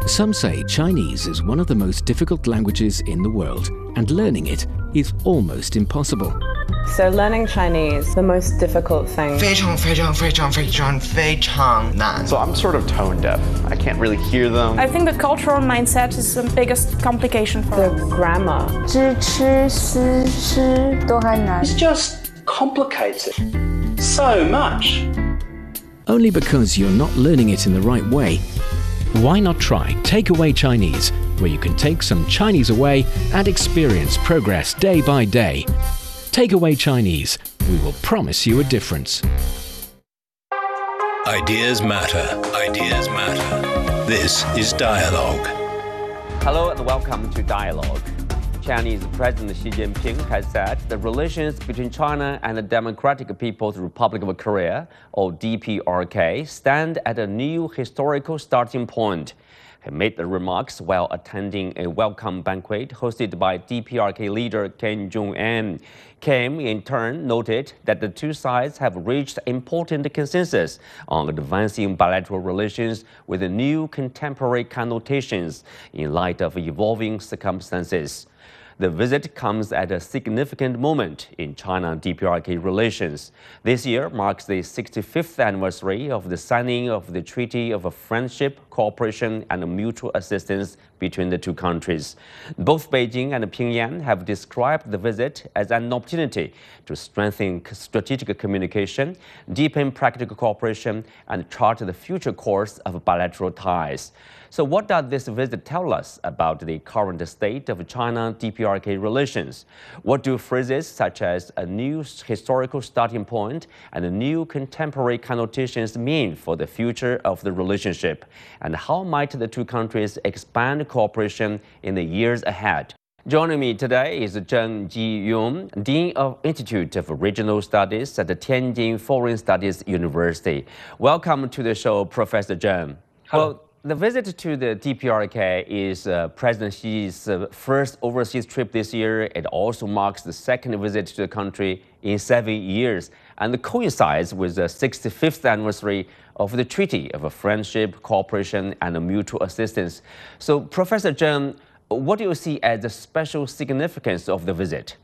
Some say Chinese is one of the most difficult languages in the world, and learning it is almost impossible. So learning Chinese, the most difficult thing. 非常非常非常非常非常难. So I'm sort of tone deaf. I can't really hear them. I think the cultural mindset is the biggest complication for The us. grammar. 知吃思诗都还难。 It's just complicated so much. Only because you're not learning it in the right way. Why not try Takeaway Chinese, where you can take some Chinese away and experience progress day by day. Takeaway Chinese, we will promise you a difference. Ideas matter. Ideas matter. This is Dialogue. Hello and welcome to Dialogue. Chinese President Xi Jinping has said the relations between China and the Democratic People's Republic of Korea, or DPRK, stand at a new historical starting point. He made the remarks while attending a welcome banquet hosted by DPRK leader Kim Jong-un. Kim, in turn, noted that the two sides have reached important consensus on advancing bilateral relations with new contemporary connotations in light of evolving circumstances. The visit comes at a significant moment in China-DPRK relations. This year marks the 65th anniversary of the signing of the Treaty of Friendship, Cooperation and Mutual Assistance between the two countries. Both Beijing and Pyongyang have described the visit as an opportunity to strengthen strategic communication, deepen practical cooperation, and chart the future course of bilateral ties. So what does this visit tell us about the current state of China-DPRK relations? What do phrases such as a new historical starting point and new contemporary connotations mean for the future of the relationship? And how might the two countries expand cooperation in the years ahead? Joining me today is Zheng Ji-yun, Dean of Institute of Regional Studies at the Tianjin Foreign Studies University. Welcome to the show, Professor Zheng. Well, the visit to the DPRK is President Xi's first overseas trip this year. It also marks the second visit to the country in 7 years and coincides with the 65th anniversary of the Treaty of Friendship, Cooperation and Mutual Assistance. So, Professor Zheng, what do you see as the special significance of the visit?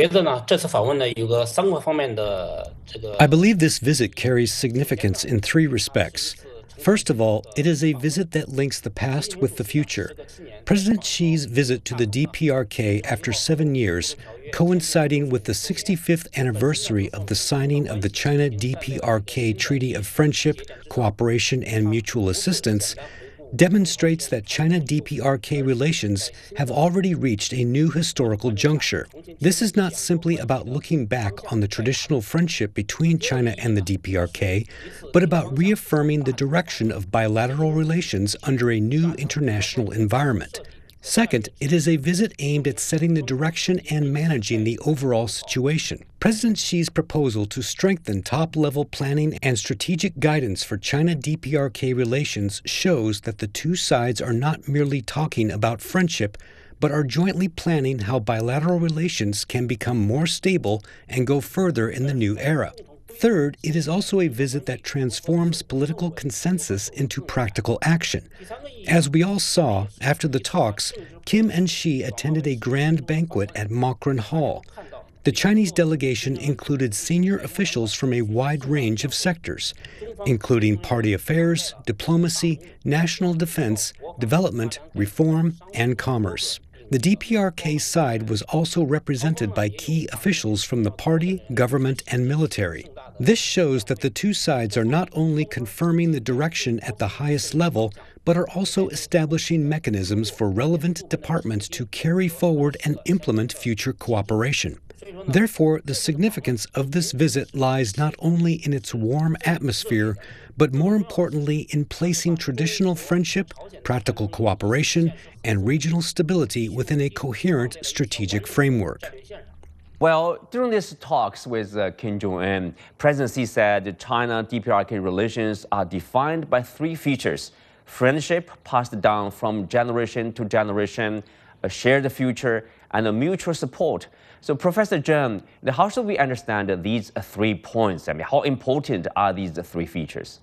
I believe this visit carries significance in three respects. First of all, it is a visit that links the past with the future. President Xi's visit to the DPRK after 7 years, coinciding with the 65th anniversary of the signing of the China-DPRK Treaty of Friendship, Cooperation and Mutual Assistance, demonstrates that China-DPRK relations have already reached a new historical juncture. This is not simply about looking back on the traditional friendship between China and the DPRK, but about reaffirming the direction of bilateral relations under a new international environment. Second, it is a visit aimed at setting the direction and managing the overall situation. President Xi's proposal to strengthen top-level planning and strategic guidance for China-DPRK relations shows that the two sides are not merely talking about friendship, but are jointly planning how bilateral relations can become more stable and go further in the new era. Third, it is also a visit that transforms political consensus into practical action. As we all saw, after the talks, Kim and Xi attended a grand banquet at Mokran Hall. The Chinese delegation included senior officials from a wide range of sectors, including party affairs, diplomacy, national defense, development, reform, and commerce. The DPRK side was also represented by key officials from the party, government, and military. This shows that the two sides are not only confirming the direction at the highest level, but are also establishing mechanisms for relevant departments to carry forward and implement future cooperation. Therefore, the significance of this visit lies not only in its warm atmosphere, but more importantly in placing traditional friendship, practical cooperation, and regional stability within a coherent strategic framework. Well, during these talks with Kim Jong-un, President Xi said China-DPRK relations are defined by three features: friendship passed down from generation to generation, a shared future, and a mutual support. So, Professor Zheng, how should we understand these 3 points? I mean, how important are these three features?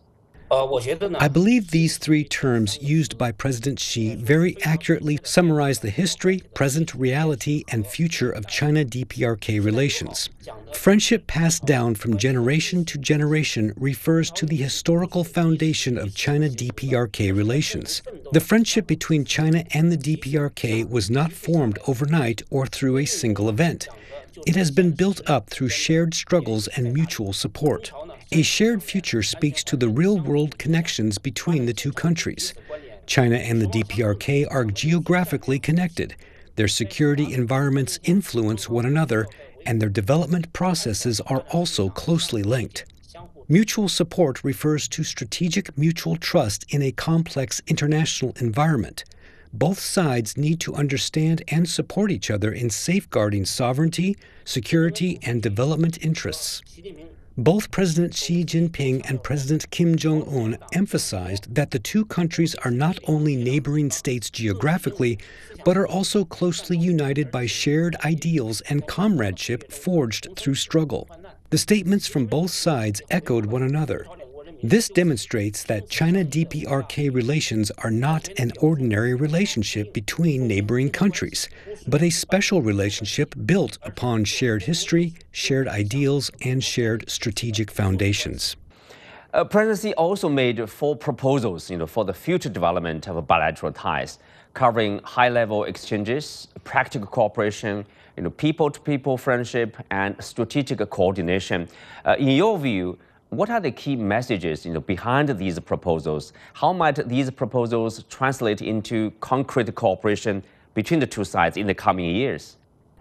I believe these three terms used by President Xi very accurately summarize the history, present reality, and future of China-DPRK relations. Friendship passed down from generation to generation refers to the historical foundation of China-DPRK relations. The friendship between China and the DPRK was not formed overnight or through a single event. It has been built up through shared struggles and mutual support. A shared future speaks to the real-world connections between the two countries. China and the DPRK are geographically connected. Their security environments influence one another, and their development processes are also closely linked. Mutual support refers to strategic mutual trust in a complex international environment. Both sides need to understand and support each other in safeguarding sovereignty, security, and development interests. Both President Xi Jinping and President Kim Jong-un emphasized that the two countries are not only neighboring states geographically, but are also closely united by shared ideals and comradeship forged through struggle. The statements from both sides echoed one another. This demonstrates that China-DPRK relations are not an ordinary relationship between neighboring countries, but a special relationship built upon shared history, shared ideals, and shared strategic foundations. President Xi also made 4 proposals for the future development of bilateral ties, covering high-level exchanges, practical cooperation, people-to-people friendship, and strategic coordination. In your view, what are the key messages behind these proposals? How might these proposals translate into concrete cooperation between the two sides in the coming years?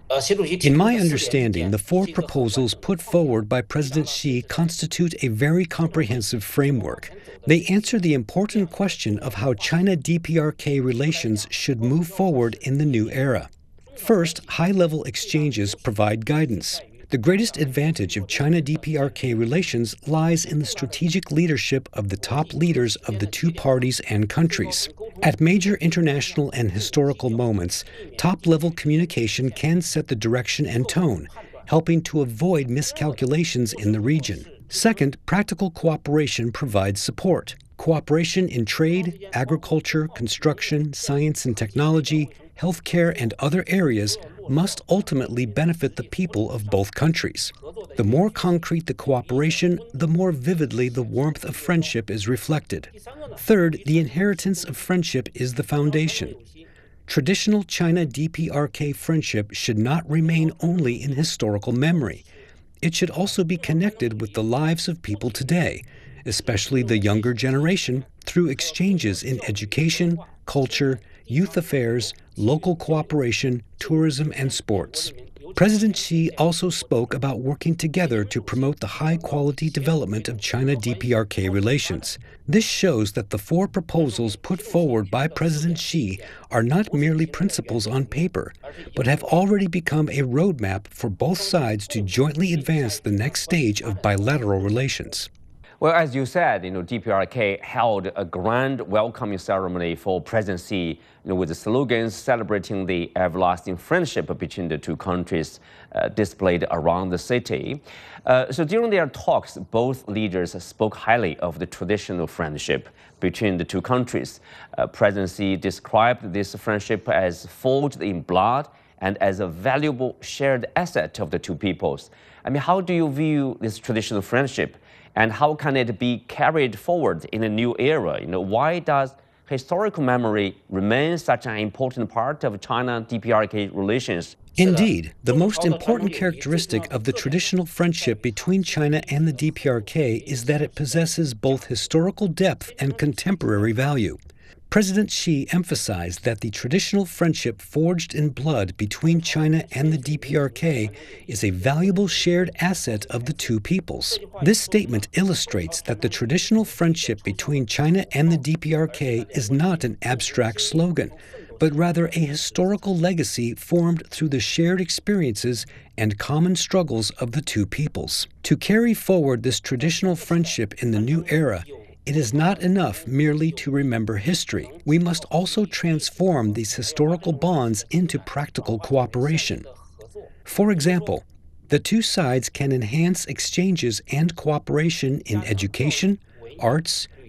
In my understanding, the 4 proposals put forward by President Xi constitute a very comprehensive framework. They answer the important question of how China-DPRK relations should move forward in the new era. First, high-level exchanges provide guidance. The greatest advantage of China-DPRK relations lies in the strategic leadership of the top leaders of the two parties and countries. At major international and historical moments, top-level communication can set the direction and tone, helping to avoid miscalculations in the region. Second, practical cooperation provides support. Cooperation in trade, agriculture, construction, science and technology, healthcare, and other areas must ultimately benefit the people of both countries. The more concrete the cooperation, the more vividly the warmth of friendship is reflected. Third, the inheritance of friendship is the foundation. Traditional China-DPRK friendship should not remain only in historical memory. It should also be connected with the lives of people today, especially the younger generation, through exchanges in education, culture, youth affairs, local cooperation, tourism, and sports. President Xi also spoke about working together to promote the high-quality development of China-DPRK relations. This shows that the 4 proposals put forward by President Xi are not merely principles on paper, but have already become a roadmap for both sides to jointly advance the next stage of bilateral relations. Well, as you said, DPRK held a grand welcoming ceremony for President Xi, with the slogans celebrating the everlasting friendship between the two countries displayed around the city. So during their talks, both leaders spoke highly of the traditional friendship between the two countries. President Xi described this friendship as forged in blood and as a valuable shared asset of the two peoples. How do you view this traditional friendship? And how can it be carried forward in a new era? Why does historical memory remain such an important part of China-DPRK relations? Indeed, the most important characteristic of the traditional friendship between China and the DPRK is that it possesses both historical depth and contemporary value. President Xi emphasized that the traditional friendship forged in blood between China and the DPRK is a valuable shared asset of the two peoples. This statement illustrates that the traditional friendship between China and the DPRK is not an abstract slogan, but rather a historical legacy formed through the shared experiences and common struggles of the two peoples. To carry forward this traditional friendship in the new era, it is not enough merely to remember history. We must also transform these historical bonds into practical cooperation. For example, the two sides can enhance exchanges and cooperation in education, arts,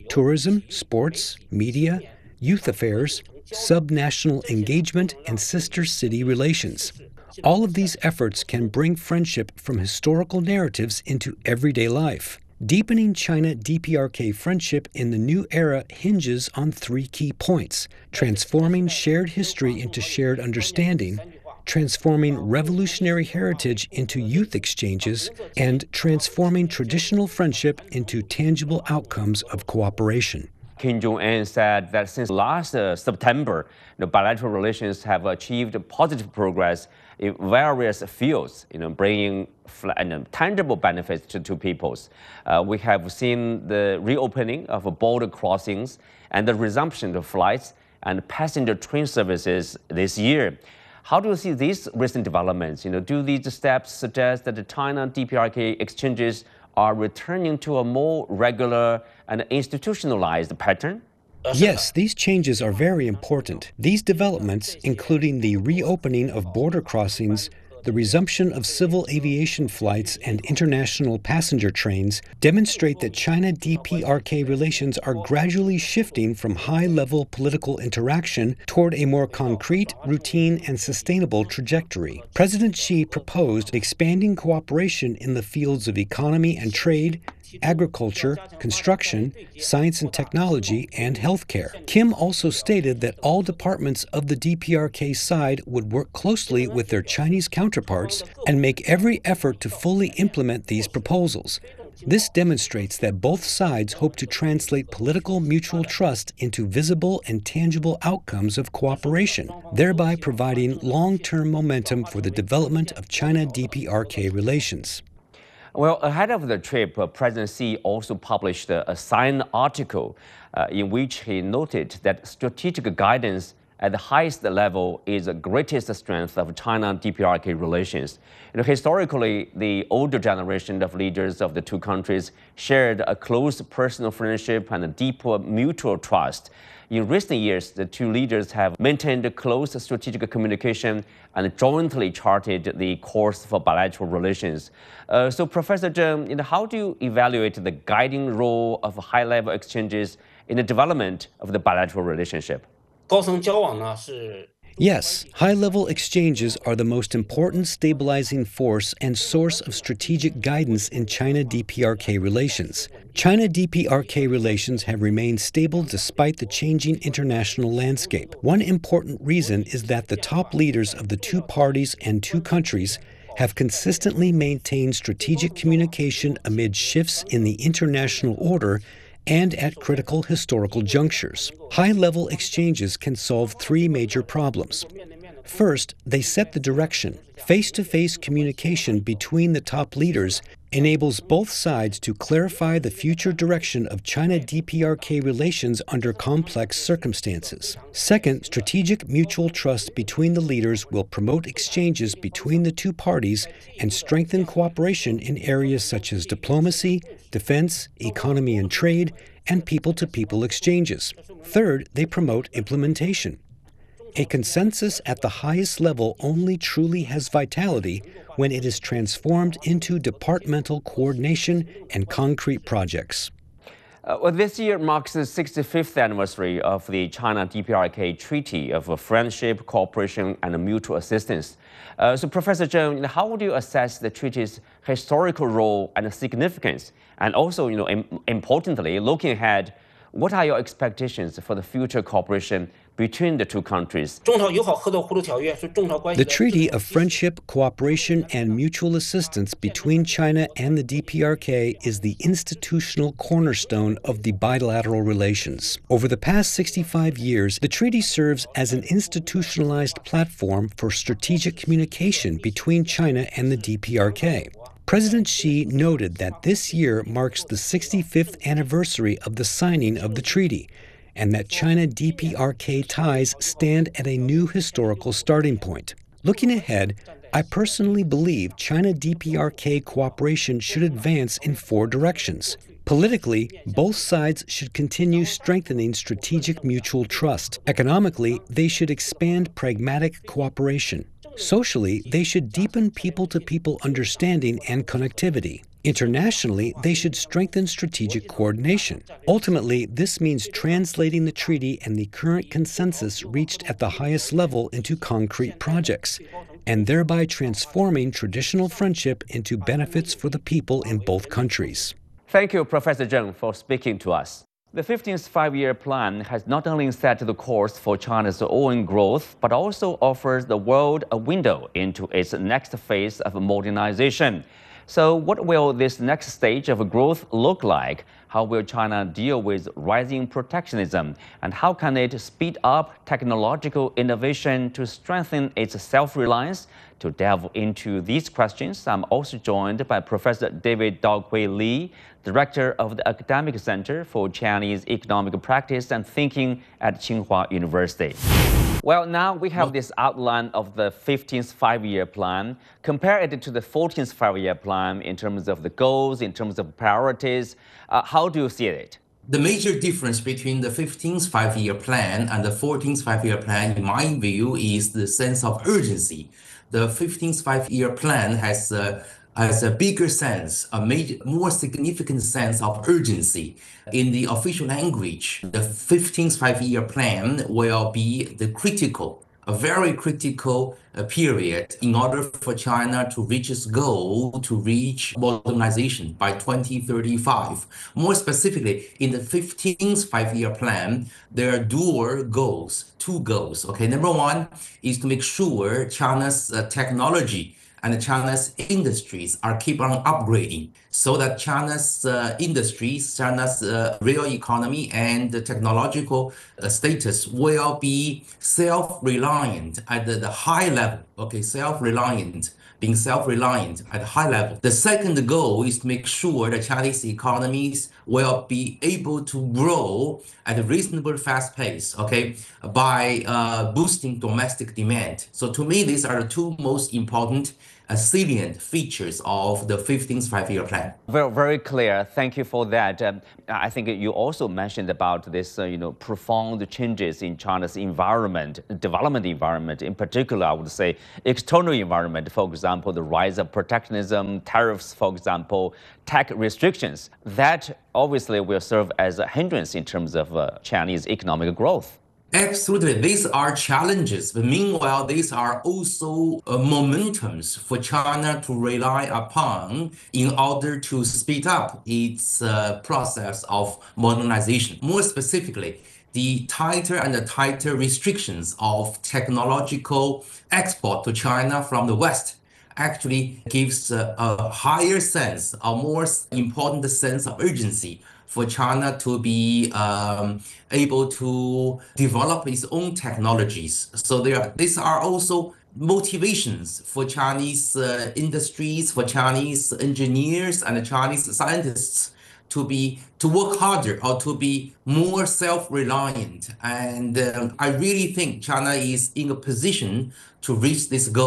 tourism, sports, media, youth affairs, subnational engagement, and sister city relations. All of these efforts can bring friendship from historical narratives into everyday life. Deepening China-DPRK friendship in the new era hinges on three key points: transforming shared history into shared understanding, transforming revolutionary heritage into youth exchanges, and transforming traditional friendship into tangible outcomes of cooperation. Kim Jong-un said that since last September, the bilateral relations have achieved positive progress in various fields, bringing tangible benefits to peoples. We have seen the reopening of border crossings and the resumption of flights and passenger train services this year. How do you see these recent developments? Do these steps suggest that the China-DPRK exchanges are returning to a more regular and institutionalized pattern? Yes, these changes are very important. These developments, including the reopening of border crossings, the resumption of civil aviation flights and international passenger trains, demonstrate that China-DPRK relations are gradually shifting from high-level political interaction toward a more concrete, routine, and sustainable trajectory. President Xi proposed expanding cooperation in the fields of economy and trade, agriculture, construction, science and technology, and healthcare. Kim also stated that all departments of the DPRK side would work closely with their Chinese counterparts and make every effort to fully implement these proposals. This demonstrates that both sides hope to translate political mutual trust into visible and tangible outcomes of cooperation, thereby providing long-term momentum for the development of China-DPRK relations. Well, ahead of the trip, President Xi also published a signed article in which he noted that strategic guidance at the highest level is the greatest strength of China-DPRK relations. Historically, the older generation of leaders of the two countries shared a close personal friendship and a deep mutual trust. In recent years, the two leaders have maintained close strategic communication and jointly charted the course for bilateral relations. So, Professor Zheng, how do you evaluate the guiding role of high-level exchanges in the development of the bilateral relationship? Yes, high-level exchanges are the most important stabilizing force and source of strategic guidance in China-DPRK relations. China-DPRK relations have remained stable despite the changing international landscape. One important reason is that the top leaders of the two parties and two countries have consistently maintained strategic communication amid shifts in the international order and at critical historical junctures. High-level exchanges can solve three major problems. First, they set the direction. Face-to-face communication between the top leaders enables both sides to clarify the future direction of China-DPRK relations under complex circumstances. Second, strategic mutual trust between the leaders will promote exchanges between the two parties and strengthen cooperation in areas such as diplomacy, defense, economy and trade, and people-to-people exchanges. Third, they promote implementation. A consensus at the highest level only truly has vitality when it is transformed into departmental coordination and concrete projects. This year marks the 65th anniversary of the China-DPRK Treaty of Friendship, Cooperation, and Mutual Assistance. So, Professor Zheng, how would you assess the treaty's historical role and significance? And also, importantly, looking ahead, what are your expectations for the future cooperation between the two countries? The Treaty of Friendship, Cooperation, and Mutual Assistance between China and the DPRK is the institutional cornerstone of the bilateral relations. Over the past 65 years, the treaty serves as an institutionalized platform for strategic communication between China and the DPRK. President Xi noted that this year marks the 65th anniversary of the signing of the treaty, and that China-DPRK ties stand at a new historical starting point. Looking ahead, I personally believe China-DPRK cooperation should advance in four directions. Politically, both sides should continue strengthening strategic mutual trust. Economically, they should expand pragmatic cooperation. Socially, they should deepen people-to-people understanding and connectivity. Internationally, they should strengthen strategic coordination. Ultimately, this means translating the treaty and the current consensus reached at the highest level into concrete projects, and thereby transforming traditional friendship into benefits for the people in both countries. Thank you, Professor Zheng, for speaking to us. The 15th Five-Year Plan has not only set the course for China's own growth, but also offers the world a window into its next phase of modernization. So what will this next stage of growth look like? How will China deal with rising protectionism? And how can it speed up technological innovation to strengthen its self-reliance? To delve into these questions, I'm also joined by Professor David Daohui Li, Director of the Academic Center for Chinese Economic Practice and Thinking at Tsinghua University. Well, now we have this outline of the 15th Five-Year Plan. Compare it to the 14th Five-Year Plan in terms of the goals, in terms of priorities. How do you see it? The major difference between the 15th Five-Year Plan and the 14th Five-Year Plan, in my view, is the sense of urgency. The 15th Five-Year Plan has a bigger sense, more significant sense of urgency. In the official language, the 15th Five-Year Plan will be a very critical period in order for China to reach its goal to reach modernization by 2035. More specifically, in the 15th Five-Year Plan, there are two goals. Okay, number one is to make sure China's technology and China's industries keep on upgrading so that China's industries, China's real economy and the technological status will be self-reliant at the high level. Okay, being self-reliant at a high level. The second goal is to make sure the Chinese economies will be able to grow at a reasonable fast pace, okay, by boosting domestic demand. So to me, these are the two most important salient features of the 15th Five-Year Plan. Very, very clear. Thank you for that. I think you also mentioned about this, profound changes in China's development environment. In particular, I would say external environment. For example, the rise of protectionism, tariffs, for example, tech restrictions. That obviously will serve as a hindrance in terms of Chinese economic growth. Absolutely. These are challenges, but meanwhile, these are also momentums for China to rely upon in order to speed up its process of modernization. More specifically, the tighter and tighter restrictions of technological export to China from the West actually gives a higher sense, a more important sense of urgency for China to be able to develop its own technologies. So these are also motivations for Chinese industries, for Chinese engineers and Chinese scientists to work harder or to be more self-reliant. And I really think China is in a position to reach this goal.